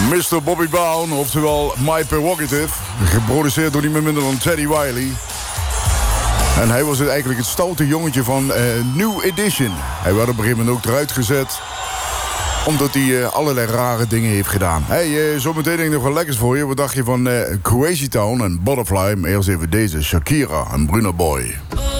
Mr. Bobby Brown, oftewel My Prerogative. Geproduceerd door niemand minder dan Teddy Riley. En hij was eigenlijk het stoute jongetje van New Edition. Hij werd op een gegeven moment ook eruit gezet, omdat hij allerlei rare dingen heeft gedaan. Hey, zometeen denk ik nog wel lekkers voor je. Wat dacht je van Crazy Town en Butterfly? Maar eerst even deze, Shakira en Bruno Boy.